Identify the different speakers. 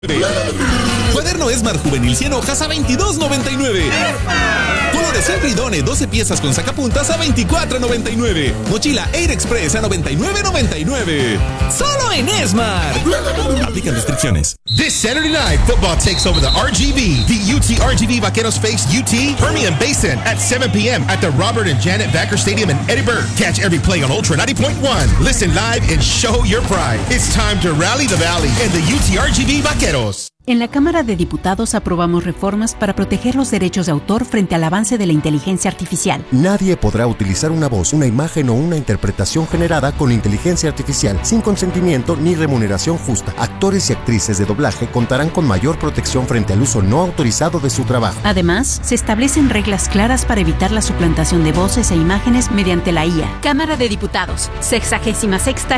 Speaker 1: Cuaderno Esmar Juvenil 100 hojas a $22.99. Colores Selvidone 12 piezas con sacapuntas a $24.99. Mochila Air Express a $99.99. Solo en Esmar. Aplican restricciones.
Speaker 2: This Saturday night, football takes over the RGV. The UT RGV Vaqueros face UT Permian Basin at 7 p.m. at the Robert and Janet Vacker Stadium in Edinburgh. Catch every play on Ultra 90.1. Listen live and show your pride. It's time to rally the valley and the UT RGV Vaqueros.
Speaker 3: En la Cámara de Diputados aprobamos reformas para proteger los derechos de autor frente al avance de la inteligencia artificial.
Speaker 4: Nadie podrá utilizar una voz, una imagen o una interpretación generada con inteligencia artificial sin consentimiento ni remuneración justa. Actores y actrices de doblaje contarán con mayor protección frente al uso no autorizado de su trabajo.
Speaker 3: Además, se establecen reglas claras para evitar la suplantación de voces e imágenes mediante la IA. Cámara de Diputados, 66ª